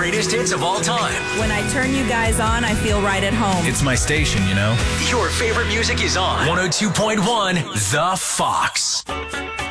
greatest hits of all time. When I turn you guys on, I feel right at home. It's my station, you know? Your favorite music is on 102.1 The Fox.